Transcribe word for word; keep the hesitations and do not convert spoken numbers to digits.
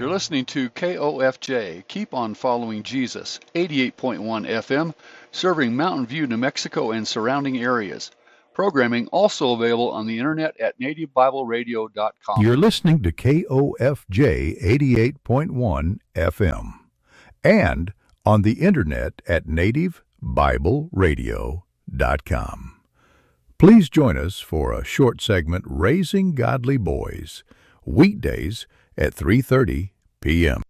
You're listening to K O F J, Keep on Following Jesus, eighty-eight point one F M, serving Mountain View, New Mexico and surrounding areas. Programming also available on the internet at native bible radio dot com. You're listening to K O F J eighty-eight point one F M and on the internet at native bible radio dot com. Please join us for a short segment, Raising Godly Boys, weekdays at three thirty p m